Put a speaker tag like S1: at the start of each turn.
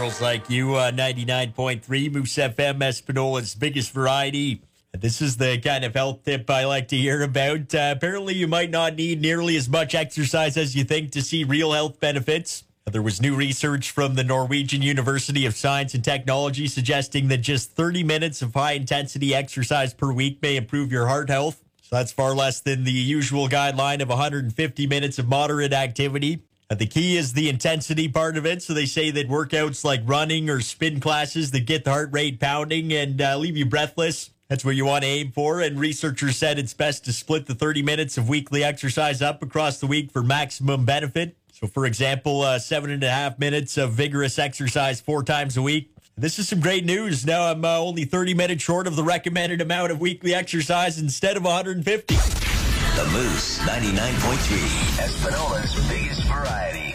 S1: girls like you. 99.3 Moose FM, Espanola's biggest variety. This is the kind of health tip I like to hear about. Apparently, you might not need nearly as much exercise as you think to see real health benefits. There was new research from the Norwegian University of Science and Technology suggesting that just 30 minutes of high-intensity exercise per week may improve your heart health. So that's far less than the usual guideline of 150 minutes of moderate activity. The key is the intensity part of it. So they say that workouts like running or spin classes that get the heart rate pounding and leave you breathless, that's what you want to aim for. And researchers said it's best to split the 30 minutes of weekly exercise up across the week for maximum benefit. So, for example, 7.5 minutes of vigorous exercise 4 times a week. This is some great news. Now I'm only 30 minutes short of the recommended amount of weekly exercise instead of 150.
S2: The Moose 99.3, Espanola's biggest variety.